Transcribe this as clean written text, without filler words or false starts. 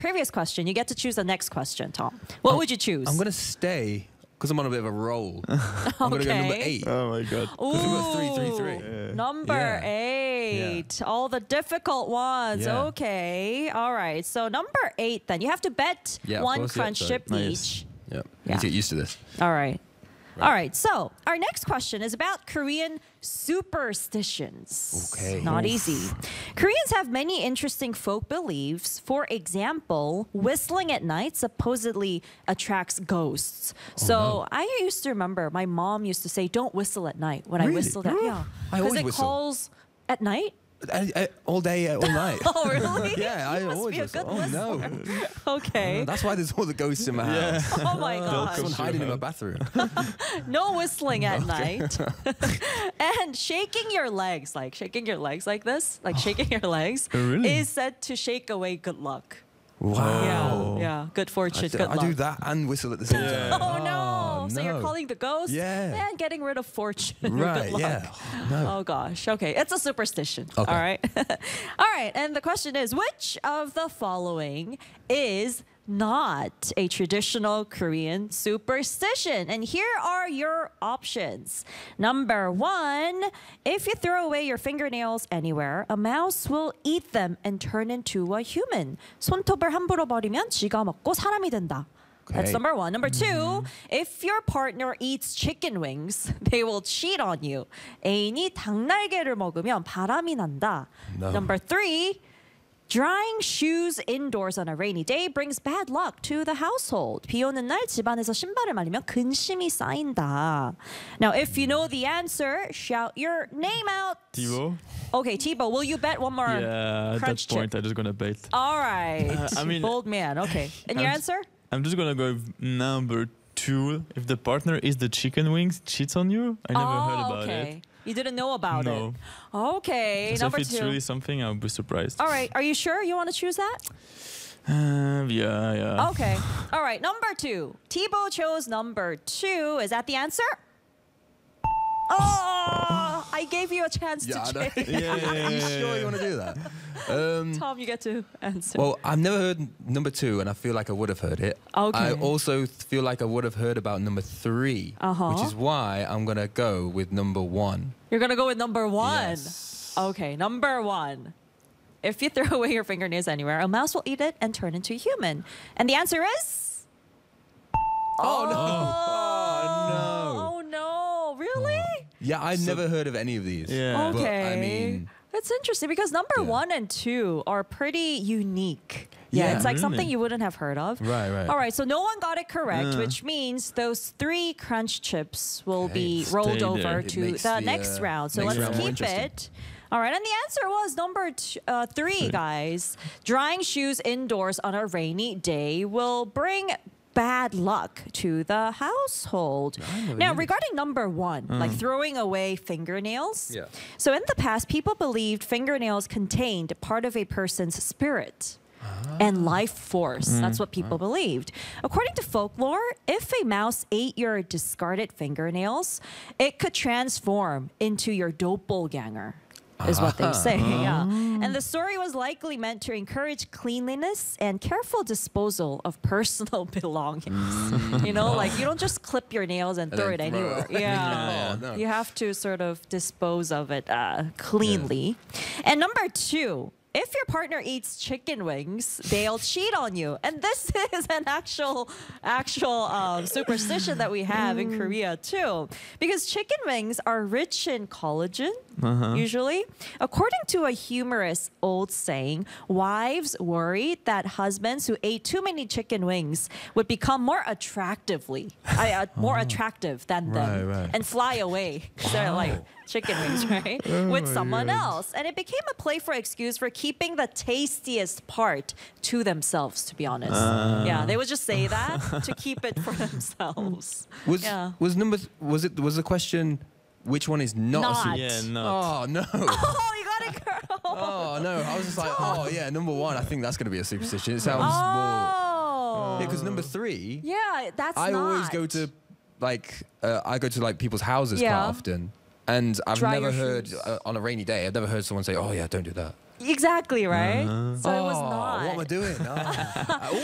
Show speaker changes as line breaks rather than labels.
previous question. You get to choose the next question, Tom. What would you choose?
I'm gonna stay because I'm on a bit of a roll. I'm gonna go number 8.
Oh my god.
Because we've got 3, 3, 3.
Yeah.
Number
Yeah.
8. All the difficult ones.
Yeah.
Okay. All right. So number 8 then. You have to bet
Yeah, of
one
course, yeah,
crunch
sorry.
chip
Nice.
each.
Yep.
Yeah.
You get used to this.
All right. All right. So our next question is about Korean superstitions.
Okay.
Not easy. Koreans have many interesting folk beliefs. For example, whistling at night supposedly attracts ghosts. So I used to remember my mom used to say, "Don't whistle at night." When I
Really?
whistled at
I
because
always
it
whistle.
calls at night.
All day, all night.
Oh, really?
Yeah, I
You must
always
be a
whistle.
good
Oh no.
whistler. Okay.
That's why there's all the ghosts in my house.
Oh my gosh.
Someone hiding in my bathroom.
No whistling at night. And shaking your legs like this, like shaking your legs,
Really?
is said to shake away good luck.
Wow.
Yeah, good fortune, good
I
luck.
do that and whistle at the same time.
Oh no. So you're
no.
calling the ghost
Yeah.
and getting rid of fortune.
Right,
good luck.
yeah. Oh, no.
Oh gosh. Okay, it's a superstition.
Okay.
All right. All right. And the question is, which of the following is not a traditional Korean superstition? And here are your options. Number 1, if you throw away your fingernails anywhere, a mouse will eat them and turn into a human. 손톱을 함부로 버리면 쥐가 먹고 사람이 된다. That's
Okay.
number 1. Number 2, if your partner eats chicken wings, they will cheat on you. 애인이 닭날개를 먹으면 바람이 난다.
No.
Number 3, drying shoes indoors on a rainy day brings bad luck to the household. 비 오는 날 집안에서 신발을 말리면 근심이 쌓인다. Now, if you know the answer, shout your name out.
Thibaut?
Okay, Thibaut, will you bet one more
Yeah, at that
crunch
point,
chip?
I'm just gonna bet.
All right.
I mean,
bold man. Okay. And your
I'm-
answer?
I'm just gonna go with number 2. If the partner is the chicken wings, cheats on you. I never heard about
okay.
it.
You didn't know about
No.
it. Okay,
So
number
if it's
2.
really something, I'll be surprised.
All right, are you sure you want to choose that?
Yeah.
Okay. All right, number 2. Thibaut chose number 2. Is that the answer? Oh, I gave you a chance
Yeah, I
to
know.
change.
Yeah.
Are you sure you want to do that?
Tom, you get to answer.
Well, I've never heard number 2, and I feel like I would have heard it.
Okay.
I also feel like I would have heard about number 3,
Uh-huh.
which is why I'm gonna go with number 1.
You're going to go with number 1.
Yes.
Okay, number 1. If you throw away your fingernails anywhere, a mouse will eat it and turn into a human. And the answer is?
Oh no!
Oh no, really?
Yeah, I've never heard of any of these.
Yeah.
But,
Okay.
I mean,
That's interesting because number
Yeah.
1 and 2 are pretty unique. Yeah,
Yeah.
it's like something
Really?
you wouldn't have heard of.
Right, right.
All right, so no one got it correct, which means those 3 crunch chips will be
Okay.
rolled
Stay
over
there.
It
to
makes
the
the,
next round. So
next
let's
round more
keep
interesting.
it. All right, and the answer was number 3, guys. Drying shoes indoors on a rainy day will bring bad luck to the household.
never
Now,
knew this.
regarding number 1, like throwing away fingernails.
Yeah.
So in the past, people believed fingernails contained part of a person's spirit and life force. That's what people believed. According to folklore, if a mouse ate your discarded fingernails, it could transform into your doppelganger. Is what they say. Yeah. And the story was likely meant to encourage cleanliness and careful disposal of personal belongings. You know, like you don't just clip your nails and throw it
then throw
anywhere.
it.
Yeah.
No, no.
You have to sort of dispose of it cleanly. And number 2, if your partner eats chicken wings, they'll cheat on you. And this is an actual superstition that we have in Korea too, because chicken wings are rich in collagen. Usually, according to a humorous old saying, wives worried that husbands who ate too many chicken wings would become more attractive than them
Right.
and fly away. They're like chicken wings, right? With someone else. And it became a playful excuse for keeping the tastiest part to themselves, to be honest. Yeah, they would just say that to keep it for themselves.
Was
Yeah.
was the question which one is not?
Not.
Yeah, no.
Oh no!
Oh, you got it, girl.
Oh no! I was just like, oh yeah, number 1. I think that's gonna be a superstition. It sounds more.
Oh.
Yeah, because number 3,
Yeah, that's
I
not.
always go to like people's houses
Yeah.
quite often, And I've
Dry
never
your
heard,
shoes.
on a rainy day, I've never heard someone say, oh yeah, don't do that.
Exactly, right?
Uh-huh.
So it was
Oh,
not.
what am I doing? Oh.